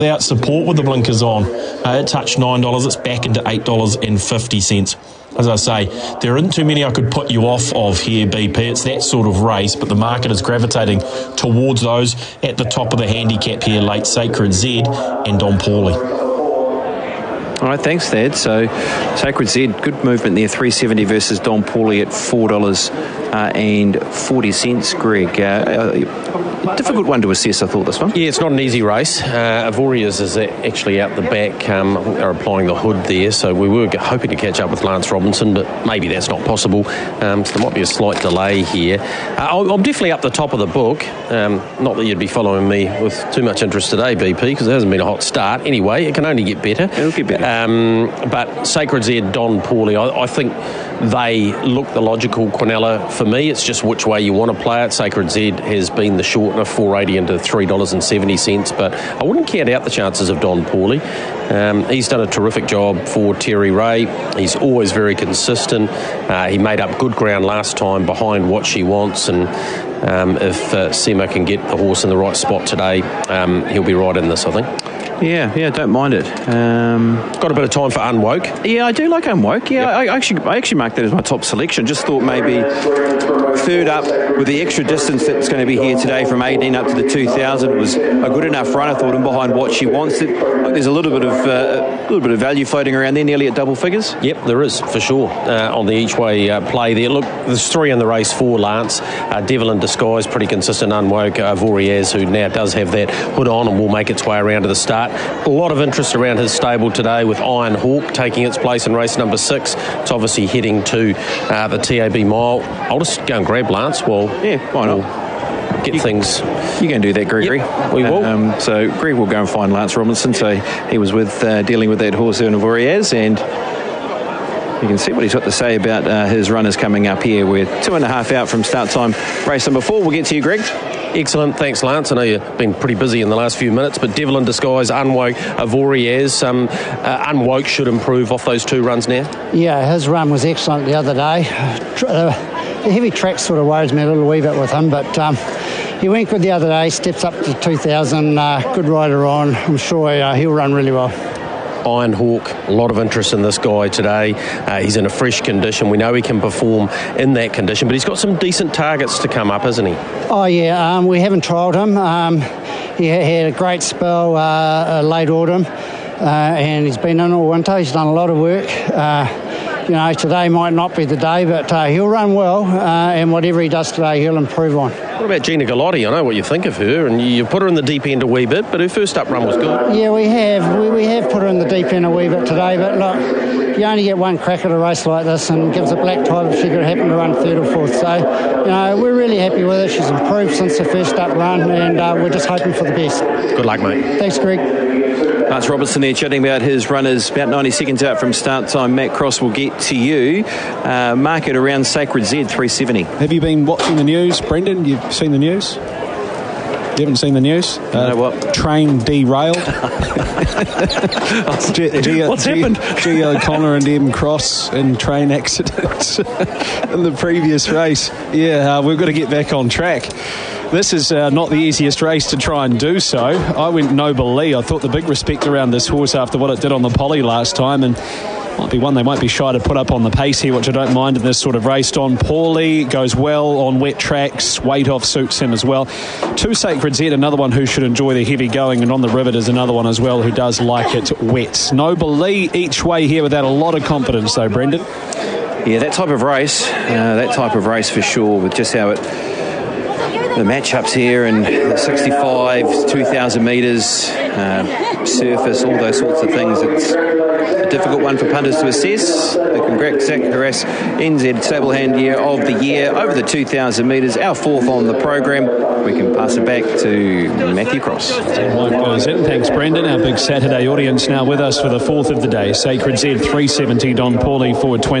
Without support with the blinkers on. It touched $9, it's back into $8.50. As I say, there isn't too many I could put you off of here, BP. It's that sort of race, but the market is gravitating towards those at the top of the handicap here, late Sacred Z and Don Paulie. All right, thanks, Thad. So, Sacred Z, good movement there, $3.70 versus Don Paulie at $4.40. Greg, difficult one to assess, I thought, this one. Yeah, it's not an easy race. Avoriaz is actually out the back. They're applying the hood there, so we were hoping to catch up with Lance Robinson, but maybe that's not possible. So there might be a slight delay here. I'm definitely up the top of the book. Not that you'd be following me with too much interest today, BP, because it hasn't been a hot start. Anyway, it can only get better. It'll get better. But Sacred Z, Don Paulie, I think they look the logical Quinella for me. It's just which way you want to play it. Sacred Z has been the shortener, $4.80 into $3.70, but I wouldn't count out the chances of Don Paulie. He's done a terrific job for Terry Ray. He's always very consistent. He made up good ground last time behind What She Wants, and if Sema can get the horse in the right spot today, he'll be right in this, I think. Yeah, don't mind it. Got a bit of time for Unwoke. Yeah, I do like Unwoke. Yeah, Yep. I actually marked that as my top selection. Just thought maybe third up with the extra distance that's going to be here today from 18 up to the 2000 was a good enough run, I thought, and behind What She Wants. There's a little bit of value floating around there, nearly at double figures. Yep, there is, for sure, on the each-way play there. Look, there's three in the race for Lance. Devil in Disguise, pretty consistent. Unwoke, Avoriaz, who now does have that hood on and will make its way around to the start. A lot of interest around his stable today, with Iron Hawk taking its place in race number 6. It's obviously heading to the TAB mile. I'll just go and grab Lance while why not? Get things. You can do that, Gregory. Yep, we will. So Greg will go and find Lance Robinson. So he was with dealing with that horse, Avoriaz, and you can see what he's got to say about his runners coming up here. We're 2.5 out from start time. Race number 4. We'll get to you, Greg. Excellent, thanks, Lance. I know you've been pretty busy in the last few minutes, but Devil in Disguise, Unwoke, Avoriaz. Unwoke should improve off those 2 runs now. Yeah, his run was excellent the other day. The heavy track sort of worries me a little wee bit with him, but he went good the other day, steps up to 2,000, good rider on. I'm sure he'll run really well. Iron Hawk, a lot of interest in this guy today. He's in a fresh condition. We know he can perform in that condition, but he's got some decent targets to come up, hasn't he? Oh, yeah, we haven't trialled him. He had a great spell late autumn, and he's been in all winter. He's done a lot of work. Today might not be the day, but he'll run well, and whatever he does today, he'll improve on. What about Gina Gallotti? I know what you think of her, and you put her in the deep end a wee bit, but her first up run was good. Yeah, we have. We have put her in the deep end a wee bit today, but look, you only get one crack at a race like this, and gives a black type if she could happen to run 3rd or 4th. So, we're really happy with her. She's improved since her first up run, and we're just hoping for the best. Good luck, mate. Thanks, Greg. Lance Robinson there chatting about his runners, about 90 seconds out from start time. Matt Cross will get to you. Market around Sacred Z, 370. Have you been watching the news, Brendan? You've seen the news? You haven't seen the news? You know what? Train derailed. What's happened? G. O'Connor and M. Cross in train accidents in the previous race. Yeah, we've got to get back on track. This is not the easiest race to try and do so. I went Noble Lee. I thought the big respect around this horse after what it did on the Poly last time, and might be one they won't be shy to put up on the pace here, which I don't mind in this sort of race. Don Paulie goes well on wet tracks. Weight off suits him as well. 2 Sacred Z, another one who should enjoy the heavy going, and On the Rivet is another one as well who does like it wet. Noble Lee each way here without a lot of confidence though, Brendan. Yeah, that type of race for sure, with just how the matchups here, and 65, 2,000 metres, surface, all those sorts of things. It's a difficult one for punters to assess. The Congrats Zacharias NZ Stablehand Year of the Year over the 2,000 metres, our 4th on the program. We can pass it back to Matthew Cross. Mike goes in. Thanks, Brendan. Our big Saturday audience now with us for the 4th of the day. Sacred Z, 370, Don Paulie, forward 20.